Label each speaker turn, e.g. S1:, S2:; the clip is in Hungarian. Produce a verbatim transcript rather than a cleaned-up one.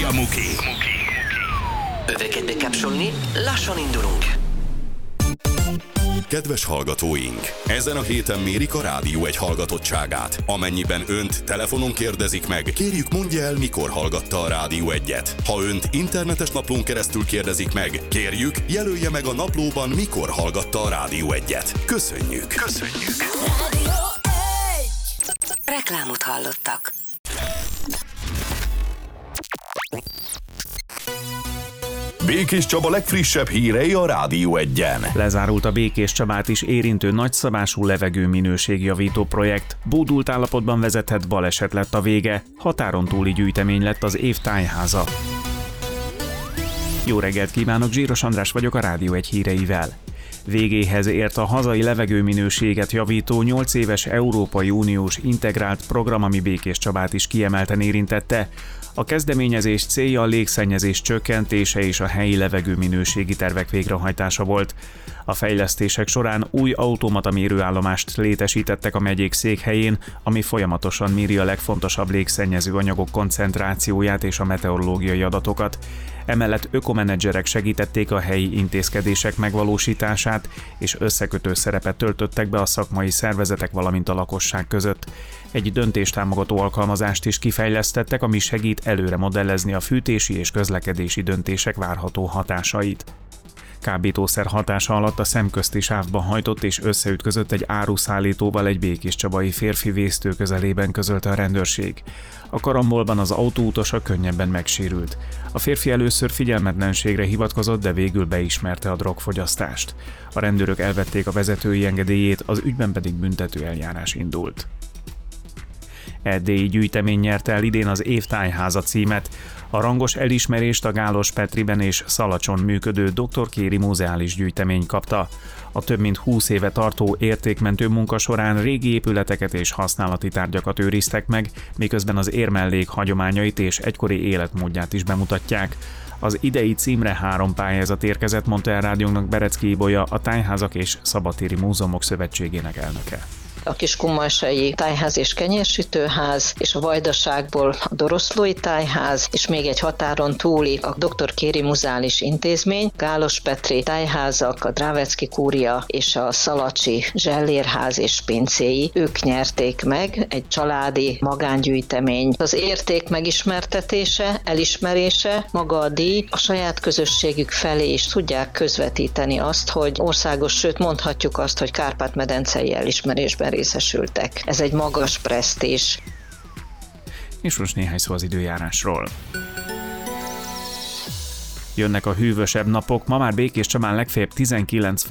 S1: a Muki.
S2: Öveket bekapcsolni, lassan indulunk.
S3: Kedves hallgatóink! Ezen a héten mérik a Rádió egy hallgatottságát. Amennyiben önt telefonon kérdezik meg, kérjük mondja el, mikor hallgatta a Rádió egyet. Ha önt internetes naplón keresztül kérdezik meg, kérjük, jelölje meg a naplóban, mikor hallgatta a Rádió egyet. Köszönjük! Köszönjük!
S4: Rádió egy.
S2: Reklámot hallottak.
S3: Békés Csaba legfrissebb hírei a Rádió egyen.
S5: Lezárult a Békés Csabát is érintő nagyszabású levegőminőségjavító projekt. Bódult állapotban vezetett baleset lett a vége. Határon túli gyűjtemény lett az év tájháza. Jó reggelt kívánok, Zsíros András vagyok a Rádió egy híreivel. Végéhez ért a hazai levegőminőséget javító nyolc éves Európai Uniós integrált program, ami Békés Csabát is kiemelten érintette. A kezdeményezés célja a légszennyezés csökkentése és a helyi levegőminőségi tervek végrehajtása volt. A fejlesztések során új automata mérőállomást létesítettek a megyék székhelyén, ami folyamatosan méri a legfontosabb légszennyező anyagok koncentrációját és a meteorológiai adatokat. Emellett ökomenedzserek segítették a helyi intézkedések megvalósítását, és összekötő szerepet töltöttek be a szakmai szervezetek, valamint a lakosság között. Egy döntéstámogató alkalmazást is kifejlesztettek, ami segít előre modellezni a fűtési és közlekedési döntések várható hatásait. Kábítószer hatása alatt a szemközti sávba hajtott és összeütközött egy áruszállítóval egy békéscsabai férfi vésztő közelében, közölte a rendőrség. A karambolban az autóutosa könnyebben megsérült. A férfi először figyelmetlenségre hivatkozott, de végül beismerte a drogfogyasztást. A rendőrök elvették a vezetői engedélyét, az ügyben pedig büntető eljárás indult. Erdélyi gyűjtemény nyerte el idén az év tájháza címet. A rangos elismerést a Gálos Petriben és Szalacson működő doktor Kéri Múzeális Gyűjtemény kapta. A több mint húsz éve tartó értékmentő munka során régi épületeket és használati tárgyakat őriztek meg, miközben az érmellék hagyományait és egykori életmódját is bemutatják. Az idei címre három pályázat érkezett, mondta el rádiónknak Berecki Ibolya, a Tájházak és Szabadtéri Múzeumok Szövetségének elnöke.
S6: A Kiskunmalsai Tájház és Kenyérsütőház, és a Vajdaságból a Doroszlói Tájház, és még egy határon túli a doktor Kéri Muzeális Intézmény, Gálos Petri Tájházak, a Drávecki Kúria és a Szalacsi Zsellérház és pincéi. Ők nyerték meg, egy családi magángyűjtemény. Az érték megismertetése, elismerése, maga a díj a saját közösségük felé is tudják közvetíteni azt, hogy országos, sőt mondhatjuk azt, hogy Kárpát-medencei elismerésben részesültek. Ez egy magas presztízs.
S5: És most néhány szó az időjárásról. Jönnek a hűvösebb napok, ma már Békéscsabán legfeljebb tizenkilenc